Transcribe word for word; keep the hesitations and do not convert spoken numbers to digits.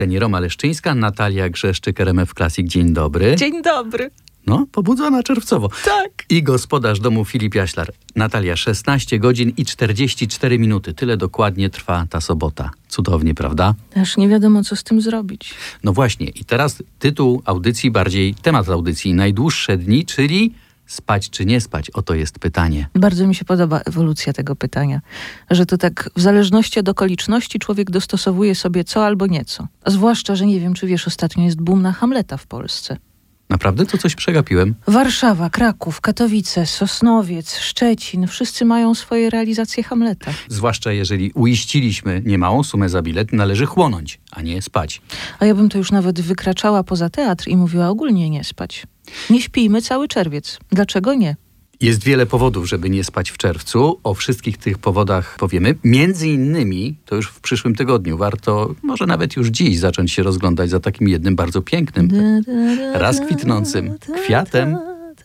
Pani Roma Leszczyńska, Natalia Grzeszczyk, R M F Classic. Dzień dobry. Dzień dobry. No, pobudzona czerwcowo. Tak. I gospodarz domu Filip Jaślar. Natalia, szesnaście godzin i czterdzieści cztery minuty. Tyle dokładnie trwa ta sobota. Cudownie, prawda? Aż nie wiadomo, co z tym zrobić. No właśnie. I teraz tytuł audycji, bardziej temat audycji. Najdłuższe dni, czyli spać czy nie spać? Oto jest pytanie. Bardzo mi się podoba ewolucja tego pytania. Że to tak w zależności od okoliczności człowiek dostosowuje sobie co albo nieco. A zwłaszcza, że nie wiem, czy wiesz, ostatnio jest boom na Hamleta w Polsce. Naprawdę? To coś przegapiłem. Warszawa, Kraków, Katowice, Sosnowiec, Szczecin. Wszyscy mają swoje realizacje Hamleta. Zwłaszcza jeżeli uiściliśmy niemałą sumę za bilet, należy chłonąć, a nie spać. A ja bym to już nawet wykraczała poza teatr i mówiła ogólnie nie spać. Nie śpijmy cały czerwiec. Dlaczego nie? Jest wiele powodów, żeby nie spać w czerwcu. O wszystkich tych powodach powiemy. Między innymi, to już w przyszłym tygodniu, warto może nawet już dziś zacząć się rozglądać za takim jednym bardzo pięknym, raz kwitnącym kwiatem.